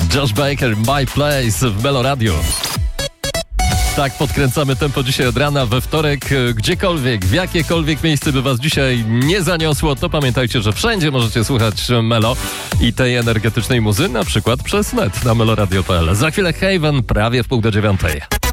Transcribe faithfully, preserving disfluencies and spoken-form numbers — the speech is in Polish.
Josh Baker, My Place w Melo Radio. Tak podkręcamy tempo dzisiaj od rana we wtorek. Gdziekolwiek, w jakiekolwiek miejsce by was dzisiaj nie zaniosło, to pamiętajcie, że wszędzie możecie słuchać Melo i tej energetycznej muzy, na przykład przez net na meloradio kropka p l. Za chwilę Haven, prawie w pół do dziewiątej.